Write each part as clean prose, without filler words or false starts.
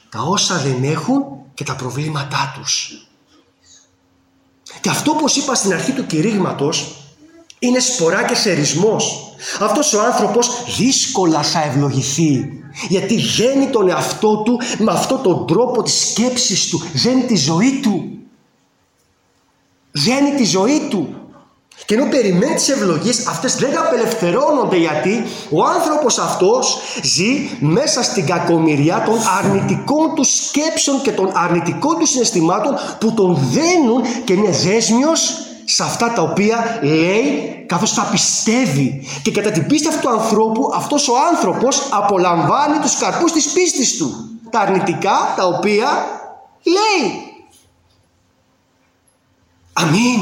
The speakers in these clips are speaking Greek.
τα όσα δεν έχουν και τα προβλήματά τους. Και αυτό, όπως είπα στην αρχή του κηρύγματος, είναι σπορά και σερισμός. Αυτός ο άνθρωπος δύσκολα θα ευλογηθεί, γιατί ζένει τον εαυτό του με αυτόν τον τρόπο της σκέψης του, ζένει τη ζωή του. Ζένει τη ζωή του. Και ενώ περιμένει τις ευλογίες, αυτές δεν απελευθερώνονται, γιατί ο άνθρωπος αυτός ζει μέσα στην κακομοιριά των αρνητικών του σκέψεων και των αρνητικών του συναισθημάτων που τον δένουν και είναι δέσμιος σε αυτά τα οποία λέει, καθώς τα πιστεύει. Και κατά την πίστη αυτού του ανθρώπου, αυτός ο άνθρωπος απολαμβάνει τους καρπούς της πίστης του. Τα αρνητικά τα οποία λέει. Αμήν.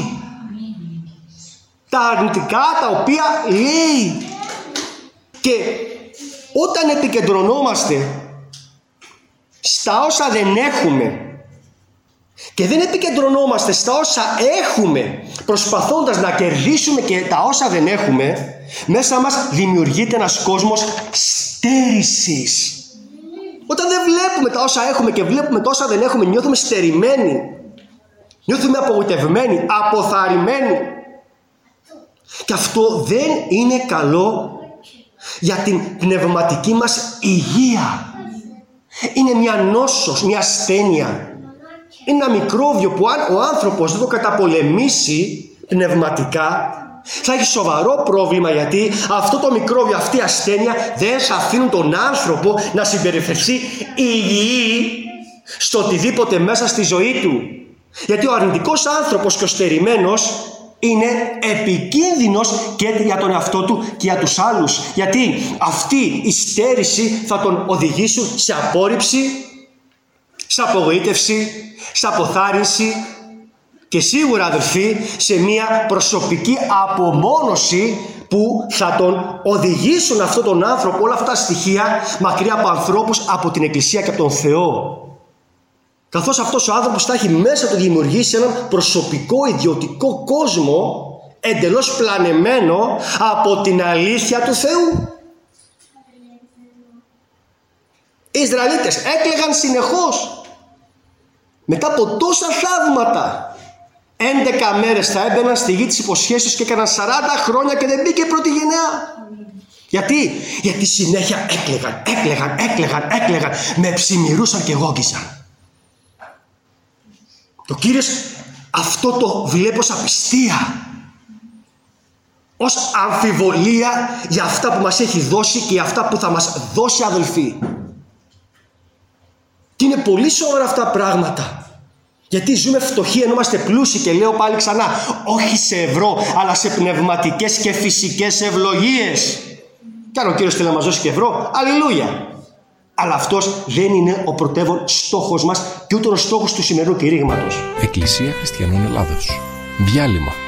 Τα αρνητικά τα οποία λέει. Και όταν επικεντρωνόμαστε στα όσα δεν έχουμε και δεν επικεντρωνόμαστε στα όσα έχουμε, προσπαθώντας να κερδίσουμε και τα όσα δεν έχουμε, μέσα μας δημιουργείται ένας κόσμος στέρησης. Όταν δεν βλέπουμε τα όσα έχουμε και βλέπουμε τα όσα δεν έχουμε, νιώθουμε στερημένοι, νιώθουμε απογοητευμένοι, αποθαρρυμένοι. Και αυτό δεν είναι καλό για την πνευματική μας υγεία. Είναι μια νόσος, μια ασθένεια. Είναι ένα μικρόβιο που αν ο άνθρωπος δεν το καταπολεμήσει πνευματικά, θα έχει σοβαρό πρόβλημα, γιατί αυτό το μικρόβιο, αυτή η ασθένεια δεν θα αφήνουν τον άνθρωπο να συμπεριφερθεί υγιή στο οτιδήποτε μέσα στη ζωή του. Γιατί ο αρνητικός άνθρωπος και ο στερημένος είναι επικίνδυνος και για τον εαυτό του και για τους άλλους. Γιατί αυτή η στέρηση θα τον οδηγήσουν σε απόρριψη, σε απογοήτευση, σε αποθάρρυνση και σίγουρα, αδελφοί, σε μια προσωπική απομόνωση που θα τον οδηγήσουν αυτόν τον άνθρωπο, όλα αυτά τα στοιχεία, μακριά από ανθρώπους, από την Εκκλησία και από τον Θεό. Καθώς αυτός ο άνθρωπος θα έχει μέσα του δημιουργήσει έναν προσωπικό, ιδιωτικό κόσμο, εντελώς πλανεμένο από την αλήθεια του Θεού. Οι Ισραηλίτες έκλαιγαν συνεχώς. Μετά από τόσα θαύματα, 11 μέρες θα έμπαιναν στη γη της υποσχέσεως και έκαναν 40 χρόνια και δεν μπήκε πρώτη γενεά. Γιατί συνέχεια έκλαιγαν, με ψημυρούσαν και γόγγισαν. Ο Κύριος αυτό το βλέπω ως απιστία, ως αμφιβολία για αυτά που μας έχει δώσει και για αυτά που θα μας δώσει, αδελφοί. Και είναι πολύ σοβαρά αυτά τα πράγματα, γιατί ζούμε φτωχοί ενώ είμαστε πλούσιοι, και λέω πάλι ξανά, όχι σε ευρώ αλλά σε πνευματικές και φυσικές ευλογίες. Και αν ο Κύριος θέλει να μας δώσει και ευρώ, αλληλούια. Αλλά αυτός δεν είναι ο πρωτεύων στόχος μας και ούτε ο στόχος του σημερινού κηρύγματος. Εκκλησία Χριστιανών Ελλάδος. Διάλειμμα.